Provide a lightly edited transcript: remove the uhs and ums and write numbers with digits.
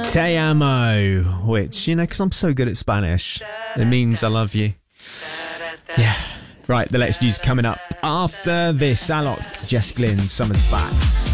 Te amo, which, because I'm so good at Spanish, it means I love you. Yeah. Right, the Let's News coming up after this. Alok, Jess Glynn, Summer's back.